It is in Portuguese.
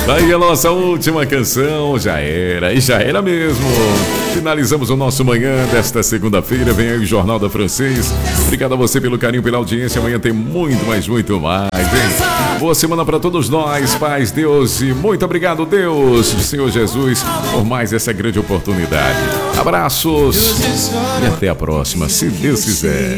Daí a nossa última canção, já era, e já era mesmo. Finalizamos o nosso manhã desta segunda-feira. Vem aí o Jornal da Francês. Obrigado a você pelo carinho, pela audiência. Amanhã tem muito mais, muito mais. Hein? Boa semana para todos nós, paz, Deus, e muito obrigado, Deus, Senhor Jesus, por mais essa grande oportunidade. Abraços e até a próxima, se Deus quiser.